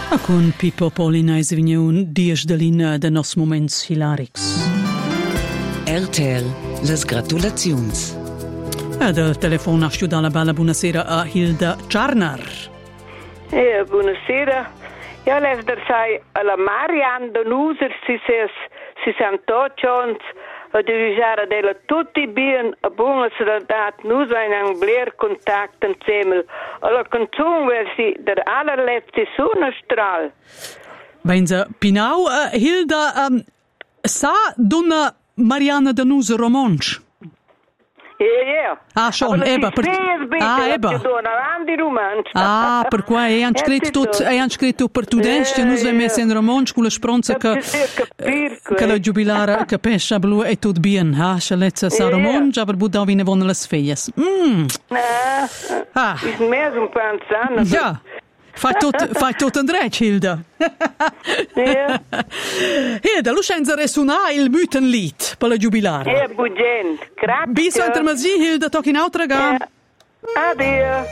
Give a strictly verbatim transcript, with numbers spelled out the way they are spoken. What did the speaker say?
Con Pippo Polinais vegna un dies de l'in de nos moments hilarics. R T L, les gratulazions. Ed al telefono a dalla bella buonasera a Hilda Czarnar. Eh, buonasera. Ja, lev der sai alla Marianne de Nuser si ses si santocions a dirigere della tutti bien a buona soldat nus ein ang bler kontakt insieme alla canzone versi der allerletzte Sonnenstrahl. Benza Pinau uh, Hilda um, sa donna Marianne de Nuser romansch. Ja, ja. Ah, schon, eba. Per... Ah, eba. Ah, per qua è scritto tutto, è scritto per tudestia, noi abbiamo messo in romanzo con la speranza che che la giubilare capisce blu e tutto bene, ah, c'è lezza sa romanzo, aber budda vine von le sfeies. Mm. Ah. Ist mehr so ein paar Zahn. Ja. Fai tot, fai tot Andrej, Hilda. Ja. Hilda, lo scenza resuna il Mythenlied per la giubilare. Ja, bugen. Grazie. Bis intermezzi, Hilda, tocchi in altra ga. Addio.